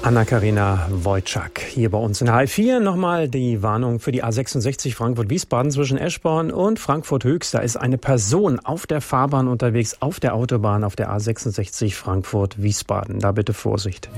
Anna-Karina Wojcik hier bei uns in H4. Nochmal die Warnung für die A66 Frankfurt-Wiesbaden zwischen Eschborn und Frankfurt-Höchst. Da ist eine Person auf der Fahrbahn unterwegs, auf der Autobahn, auf der A66 Frankfurt-Wiesbaden. Da bitte Vorsicht.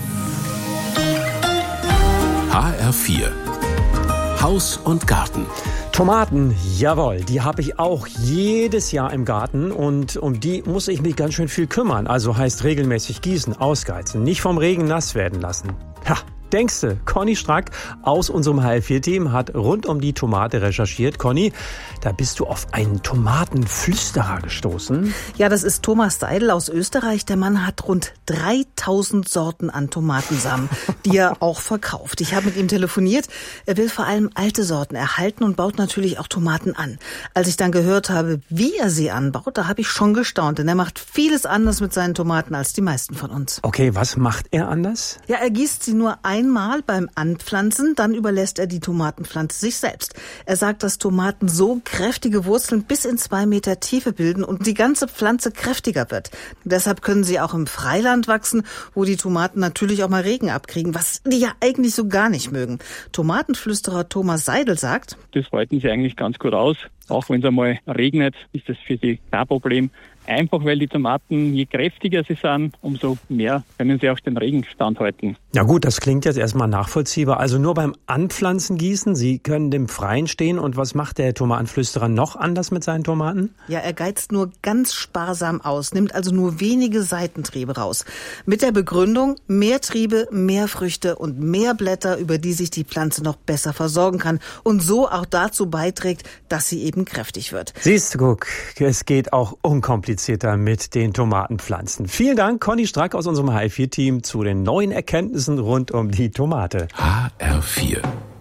HR4 Haus und Garten. Tomaten, jawohl, die habe ich auch jedes Jahr im Garten und um die muss ich mich ganz schön viel kümmern. Also heißt regelmäßig gießen, ausgeizen, nicht vom Regen nass werden lassen. Ha, denkste, Conny Strack aus unserem HR4-Team hat rund um die Tomate recherchiert. Conny, da bist du auf einen Tomatenflüsterer gestoßen. Ja, das ist Thomas Seidel aus Österreich. Der Mann hat rund 3000 Sorten an Tomatensamen, die er auch verkauft. Ich habe mit ihm telefoniert. Er will vor allem alte Sorten erhalten und baut natürlich auch Tomaten an. Als ich dann gehört habe, wie er sie anbaut, da habe ich schon gestaunt. Denn er macht vieles anders mit seinen Tomaten als die meisten von uns. Okay, was macht er anders? Ja, er gießt sie nur einmal beim Anpflanzen, dann überlässt er die Tomatenpflanze sich selbst. Er sagt, dass Tomaten so kräftige Wurzeln bis in 2 Meter Tiefe bilden und die ganze Pflanze kräftiger wird. Deshalb können sie auch im Freiland wachsen, wo die Tomaten natürlich auch mal Regen abkriegen, was die ja eigentlich so gar nicht mögen. Tomatenflüsterer Thomas Seidel sagt: Das halten sie eigentlich ganz gut aus. Auch wenn es einmal regnet, ist das für sie kein Problem. Einfach weil die Tomaten, je kräftiger sie sind, umso mehr können sie auch den Regen standhalten. Ja gut, das klingt jetzt erstmal nachvollziehbar. Also nur beim Anpflanzen gießen, Sie können im Freien stehen. Und was macht der Tomatenflüsterer noch anders mit seinen Tomaten? Ja, er geizt nur ganz sparsam aus, nimmt also nur wenige Seitentriebe raus. Mit der Begründung, mehr Triebe, mehr Früchte und mehr Blätter, über die sich die Pflanze noch besser versorgen kann und so auch dazu beiträgt, dass sie eben kräftig wird. Siehst du, guck, es geht auch unkomplizierter mit den Tomatenpflanzen. Vielen Dank, Conny Strack aus unserem HR4-Team zu den neuen Erkenntnissen rund um die Tomate. HR4